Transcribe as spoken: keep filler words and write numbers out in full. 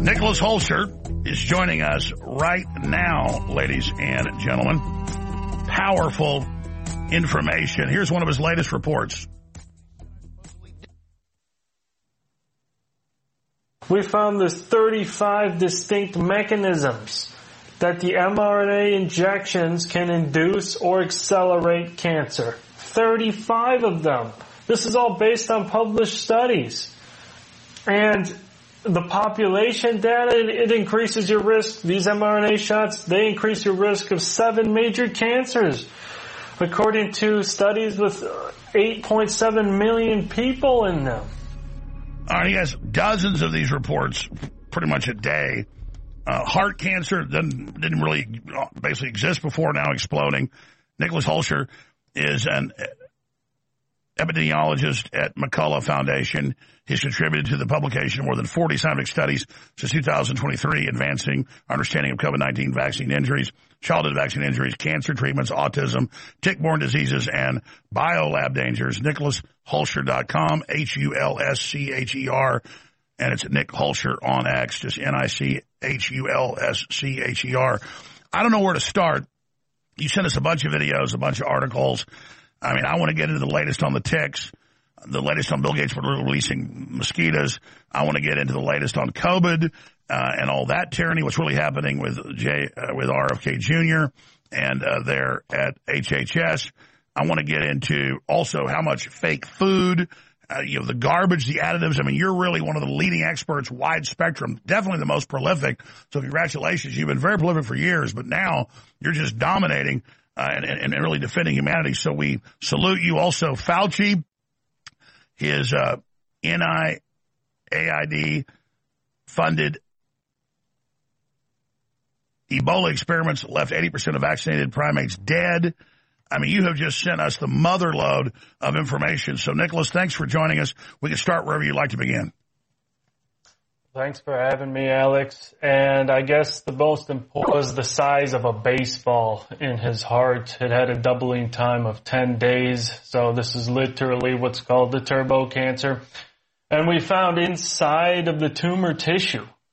Nicholas Hulscher is joining us right now, ladies and gentlemen. Powerful information. Here's one of his latest reports. We found there's thirty-five distinct mechanisms that the mRNA injections can induce or accelerate cancer. thirty-five of them. This is all based on published studies. And the population data, it, it increases your risk. These mRNA shots, they increase your risk of seven major cancers, according to studies with eight point seven million people in them. All right, he has dozens of these reports pretty much a day. Uh, heart cancer didn't, didn't really basically exist before, now exploding. Nicholas Hulscher is an epidemiologist at McCullough Foundation. He's contributed to the publication of more than forty scientific studies since two thousand twenty-three, advancing understanding of COVID nineteen vaccine injuries, childhood vaccine injuries, cancer treatments, autism, tick-borne diseases, and biolab dangers. Nicholas Hulscher dot com, H U L S C H E R, and it's Nick Hulscher on X, just N I C H U L S C H E R. I don't know where to start. You sent us a bunch of videos, a bunch of articles. I mean, I want to get into the latest on the ticks, the latest on Bill Gates releasing mosquitoes. I want to get into the latest on COVID uh, and all that tyranny, what's really happening with J, uh, with R F K Junior and uh, there at H H S. I want to get into also how much fake food, uh, you know, the garbage, the additives. I mean, you're really one of the leading experts, wide spectrum, definitely the most prolific. So congratulations. You've been very prolific for years, but now you're just dominating uh, and, and really defending humanity. So we salute you. Also, Fauci, his uh, N I A I D funded Ebola experiments left eighty percent of vaccinated primates dead. I mean, you have just sent us the mother load of information. So, Nicholas, thanks for joining us. We can start wherever you'd like to begin. Thanks for having me, Alex. And I guess the most important was the size of a baseball in his heart. It had a doubling time of ten days. So this is literally what's called the turbo cancer. And we found inside of the tumor tissue